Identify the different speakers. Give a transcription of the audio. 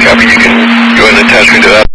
Speaker 1: Copy, you can go ahead and attach me to that.